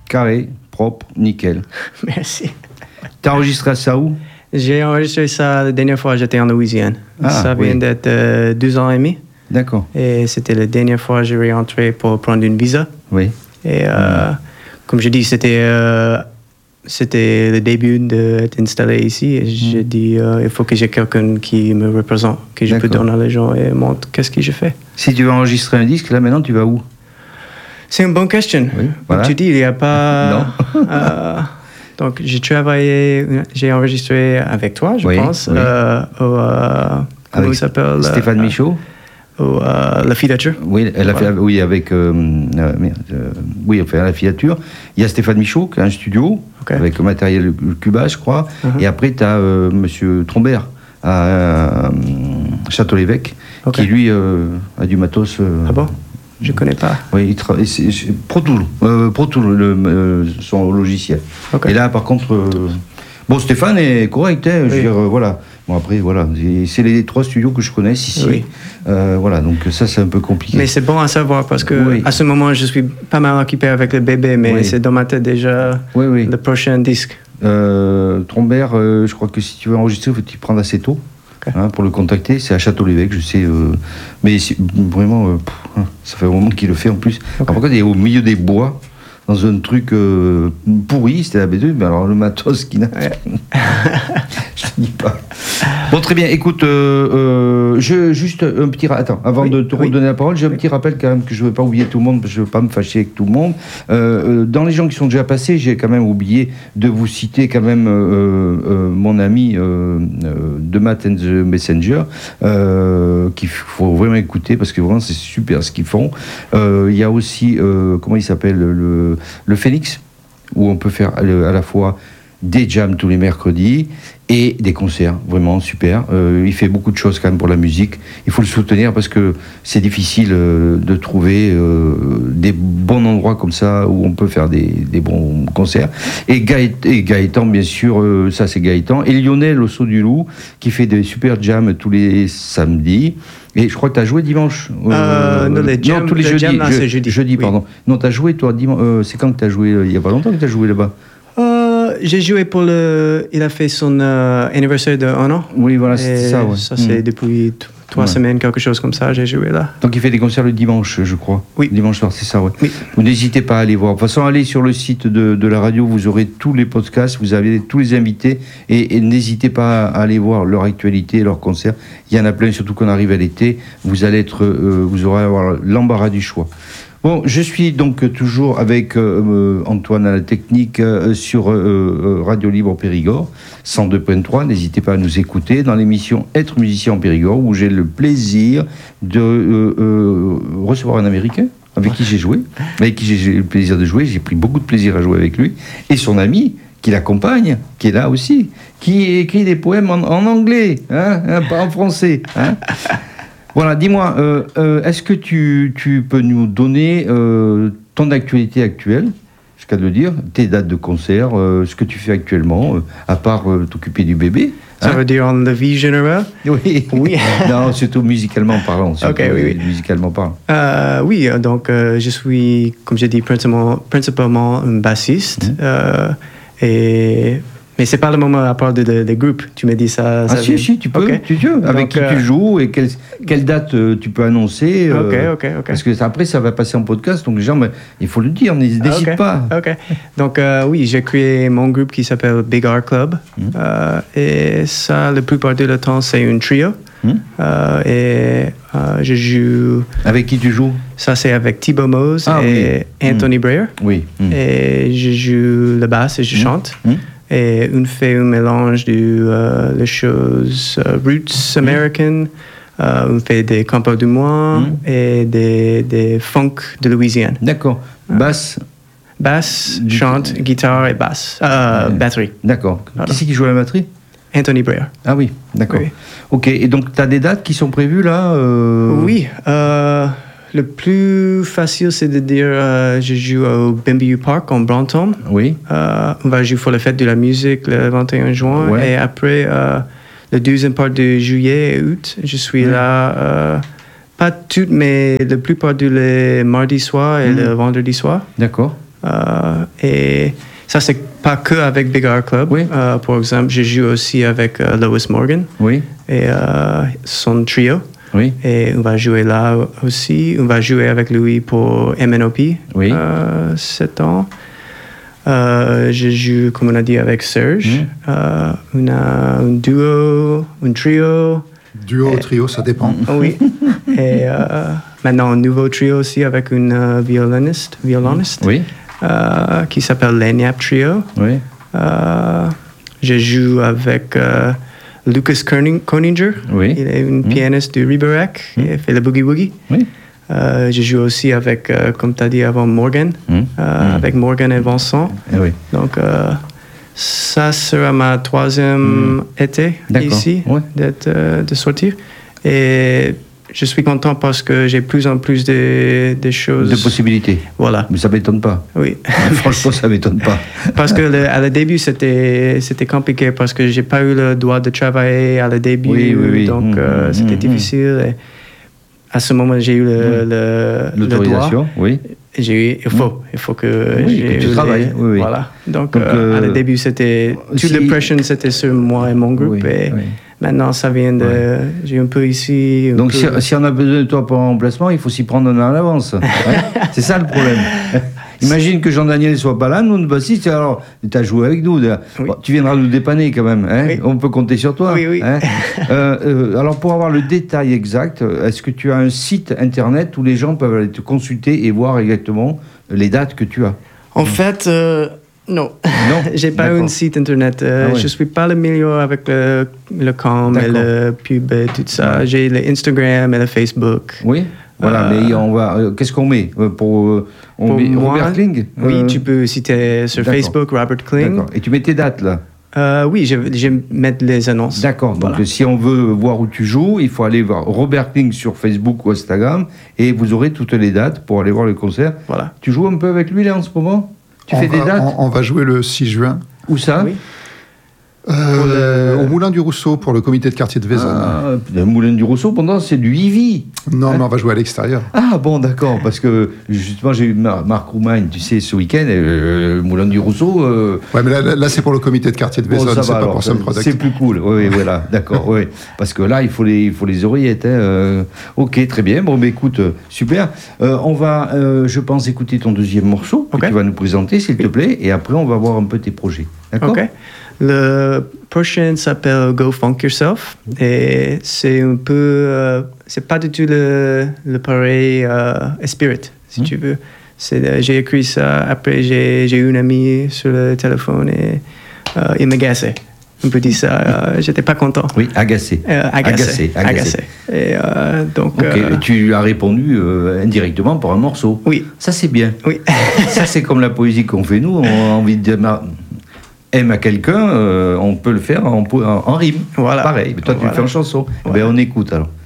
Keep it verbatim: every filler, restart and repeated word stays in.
carré, propre, nickel. Merci. T'as enregistré ça où? J'ai enregistré ça la dernière fois, j'étais en Louisiane. Ah, ça vient oui. d'être euh, deux ans et demi. D'accord. Et c'était la dernière fois que j'ai rentré pour prendre une visa. Oui. Et euh, mmh. comme je dis, c'était, euh, c'était le début d'être installé ici. Et mmh. j'ai dit, euh, il faut que j'ai quelqu'un qui me représente, que je D'accord. peux donner à les gens et montre qu'est-ce que je fais. Si tu veux enregistrer un disque, là maintenant, tu vas où? C'est une bonne question. Oui, voilà. Comme tu dis, il n'y a pas... non. euh, donc, j'ai travaillé, j'ai enregistré avec toi, je oui, pense, oui. Euh, au... Euh, comment il s'appelle? Stéphane euh, Michaud. Au, euh, la filature. Oui, elle a voilà. fait, oui, avec, euh, euh, merde, euh, oui, enfin, la filature. Il y a Stéphane Michaud qui a un studio okay. avec le matériel Cuba, je crois. Uh-huh. Et après, tu as euh, Monsieur Trombert à euh, Château-l'Évêque, okay. qui lui euh, a du matos. Euh, ah bon? Je ne connais pas. Oui, il travaille. C'est, c'est Pro Tool, euh, Pro Tool le, euh, son logiciel. Okay. Et là, par contre, euh, bon, Stéphane est correct, hein, oui. je veux dire, euh, voilà. Bon, après, voilà, c'est les trois studios que je connaisse ici. Oui. Euh, voilà, donc ça, c'est un peu compliqué. Mais c'est bon à savoir parce que oui. à ce moment, je suis pas mal occupé avec le bébé, mais oui. c'est dans ma tête déjà oui, oui. le prochain disque. Euh, Trombert, euh, je crois que si tu veux enregistrer, il faut t'y prendre assez tôt. Okay. Hein, pour le contacter, c'est à Château-l'Évêque, je sais, euh, mais vraiment, euh, pff, hein, ça fait un moment qu'il le fait en plus. Okay. Alors, par contre, il est au milieu des bois, dans un truc euh, pourri, c'était la B deux, mais alors le matos qu'il a, ouais. je te dis pas. Bon, très bien, écoute, euh, euh, je, juste un petit... Attends, avant oui, de te oui. redonner la parole, j'ai un oui. petit rappel quand même que je ne veux pas oublier tout le monde, parce que je ne veux pas me fâcher avec tout le monde. Euh, dans les gens qui sont déjà passés, j'ai quand même oublié de vous citer quand même euh, euh, mon ami euh, de Matt and the Messenger, euh, qu'il faut vraiment écouter, parce que vraiment c'est super ce qu'ils font. Il euh, y a aussi, euh, comment il s'appelle, le, le Phoenix, où on peut faire à la fois des jams tous les mercredis et des concerts, vraiment super. Euh, il fait beaucoup de choses quand même pour la musique. Il faut le soutenir parce que c'est difficile euh, de trouver euh, des bons endroits comme ça où on peut faire des, des bons concerts. Et, Gaët- et Gaëtan, bien sûr, euh, ça c'est Gaëtan. Et Lionel au Saut du Loup qui fait des super jams tous les samedis. Et je crois que tu as joué dimanche. Euh, euh, non, les jams, non, tous les, les jeudis. Jam, là, je, c'est jeudi. Jeudi, oui. pardon. Non, tu as joué, toi, dimanche. Euh, c'est quand que tu as joué? Il n'y a pas longtemps que tu as joué là-bas? Euh, j'ai joué pour le... Il a fait son euh, anniversaire de un an. Oui, voilà, c'est ça, ouais. Ça, c'est mmh. depuis t- trois ouais. semaines, quelque chose comme ça, j'ai joué là. Donc, il fait des concerts le dimanche, je crois. Oui. Dimanche soir, c'est ça, ouais. Oui. Vous n'hésitez pas à aller voir. De toute façon, allez sur le site de, de la radio, vous aurez tous les podcasts, vous avez tous les invités, et, et n'hésitez pas à aller voir leur actualité, leurs concerts. Il y en a plein, surtout qu'on arrive à l'été. Vous allez être, euh, vous aurez à avoir l'embarras du choix. Bon, je suis donc toujours avec euh, Antoine à la technique euh, sur euh, Radio Libre Périgord, cent deux point trois. N'hésitez pas à nous écouter dans l'émission Être musicien en Périgord, où j'ai le plaisir de euh, euh, recevoir un Américain avec qui j'ai joué, avec qui j'ai le plaisir de jouer. J'ai pris beaucoup de plaisir à jouer avec lui, et son ami qui l'accompagne, qui est là aussi, qui écrit des poèmes en, en anglais, hein, hein, pas en français. Hein. Voilà, dis-moi, euh, euh, est-ce que tu, tu peux nous donner euh, ton actualité actuelle, jusqu'à le dire, tes dates de concert, euh, ce que tu fais actuellement, euh, à part euh, t'occuper du bébé? Ça hein? veut dire en la vie générale? Oui. Oui. Non, surtout musicalement parlant. Surtout, ok, oui, oui. Musicalement parlant. Euh, oui, donc euh, je suis, comme j'ai dit, principalement, principalement un bassiste. Mmh. Euh, et... Mais c'est pas le moment à part des de, de groupes. Tu me dis ça. Ah ça si, vient. si, tu peux. Okay. Tu veux. Avec Donc, qui euh... tu joues et quelle, quelle date euh, tu peux annoncer. Euh, ok, ok, ok. Parce que après, ça va passer en podcast. Donc les gens, mais, il faut le dire, n'hésite okay. pas. Ok. Donc euh, oui, j'ai créé mon groupe qui s'appelle Big R Club. Mm. Euh, et ça, la plupart du temps, c'est un trio. Mm. Euh, et euh, je joue... Avec qui tu joues? Ça, c'est avec Thibaut Mose ah, et oui. Anthony mm. Breyer. Oui. Mm. Et je joue le basse et je mm. chante. Mm. Et on fait un mélange de euh, les choses uh, roots américaines, euh, on fait des campagnes du mois mm. et des, des funk de Louisiane. D'accord. Basse Basse, du... chante, guitare et basse. Euh, ouais. Batterie. D'accord. Voilà. Qui c'est qui joue à la batterie? Anthony Breyer. Ah oui, d'accord. Oui. Ok, et donc tu as des dates qui sont prévues là euh... Oui. Euh, le plus facile, c'est de dire euh, je joue au Bimby Park en Brantôme. Oui. Euh, on va jouer pour la fête de la musique le vingt et un juin. Ouais. Et après, euh, le deuxième part de juillet et août, je suis ouais. là, euh, pas toutes, mais la plupart du les mardi soir et mmh. le vendredi soir. D'accord. Euh, et ça, c'est pas que avec Big Art Club. Oui. Euh, par exemple, j'ai joué aussi avec euh, Lois Morgan Oui. et euh, son trio. Oui. Et on va jouer là aussi. On va jouer avec lui pour M N O P Oui. euh, sept ans. Euh, je joue, comme on a dit, avec Serge. Mm. Euh, on a un duo, un trio. Duo ou trio, ça dépend. Oui. Et euh, maintenant, un nouveau trio aussi avec une euh, violoniste, violoniste Oui. euh, qui s'appelle Lanyap Trio. Oui. Euh, je joue avec euh, Lucas Koning- Koninger. Oui. Il est une Mm. pianiste du Riberac. Mm. Il fait le boogie-woogie. Oui. Euh, je joue aussi avec, euh, comme tu as dit avant, Morgan. Mm. Euh, Mm. Avec Morgan et Vincent. Eh oui. Donc, euh, ça sera ma troisième Mm. été D'accord. ici, Ouais. d'être, euh, de sortir. Et je suis content parce que j'ai plus en plus de, de choses. De possibilités. Voilà, Mais ça m'étonne pas. oui. Franchement, ça m'étonne pas. Parce que le, à le début, c'était, c'était compliqué parce que j'ai pas eu le droit de travailler à le début. Oui, oui, oui. Donc, Mmh, euh, mmh, c'était mmh. difficile. Et à ce moment, j'ai eu le, le, le droit. L'autorisation, oui. Et j'ai eu, il faut, il faut que Oui, j'ai que tu eu travailles, les- oui, oui. Voilà. Donc, Donc, euh, à le euh, début, c'était toute si- la pression, c'était sur moi et mon groupe. Oui, et oui. maintenant, ça vient de, Ouais. j'ai un peu ici. Un Donc, peu, si, si on a besoin de toi pour un remplacement, il faut s'y prendre un an à l'avance. Ouais. C'est ça le problème. Imagine que Jean-Daniel ne soit pas là, nous, bassiste, alors tu as joué avec nous. là. Oui. Bon, tu viendras nous dépanner quand même. Hein. Oui. On peut compter sur toi. Oui, oui. Hein. Euh, euh, alors, pour avoir le détail exact, est-ce que tu as un site internet où les gens peuvent aller te consulter et voir exactement les dates que tu as? En fait, euh, non. Non. J'ai pas D'accord. un site internet. Euh, Ah ouais. Je suis pas le meilleur avec le, le com et D'accord. le pub et tout ça. J'ai le Instagram et le Facebook. Oui. Voilà, Euh, mais on va. euh, Qu'est-ce qu'on met euh, pour, euh, on Pour met moi, Robert Kling. Oui, Euh, tu peux citer sur d'accord. Facebook Robert Kling. D'accord. Et tu mets tes dates là. Euh, oui, je, je vais mettre les annonces. D'accord. Donc Voilà. si on veut voir où tu joues, il faut aller voir Robert Kling sur Facebook ou Instagram et vous aurez toutes les dates pour aller voir le concert. Voilà. Tu joues un peu avec lui là en ce moment? Tu on fais va, des dates? on, on va jouer le six juin Où ça? Oui. euh, au Moulin du Rousseau pour le comité de quartier de Vézanne. Ah, le Moulin du Rousseau, pendant c'est du Ivy. non, hein? mais on va jouer à l'extérieur. Ah bon, d'accord, parce que justement j'ai eu Mar- Marc Roumagne, tu sais, ce week-end, euh, le Moulin du Rousseau. euh, Ouais, mais là, là, là, c'est pour le comité de quartier de Bon, Vézanne, ça c'est va pas alors, pour Sun Product. c'est plus cool. Oui, oui, voilà, d'accord. Oui. Parce que là, il faut les, il faut les oreillettes. Hein. euh, ok, très bien. Bon, mais écoute, euh, super. Euh, on va, euh, je pense, écouter ton deuxième morceau que Ok. tu vas nous présenter, s'il te plaît, et après, on va voir un peu tes projets. D'accord. OK. Le prochain s'appelle Go Funk Yourself et c'est un peu, euh, c'est pas du tout le, le pareil euh, Spirit, si Mm. tu veux. C'est, euh, j'ai écrit ça, après j'ai, j'ai eu une amie sur le téléphone et euh, il m'agaçait. On peut dire ça, euh, j'étais pas content. Oui, agacé. Euh, agacé, Agacé, agacé. Et euh, donc, Ok, euh, et tu lui as répondu euh, indirectement par un morceau. oui, Ça, c'est bien. oui. Ça, c'est comme la poésie qu'on fait nous. On a envie de mar- aime à quelqu'un, euh, on peut le faire en, po- en, en rime. Voilà. Pareil. Mais toi, tu Voilà. le fais en chanson. Eh Voilà. ben, on écoute alors.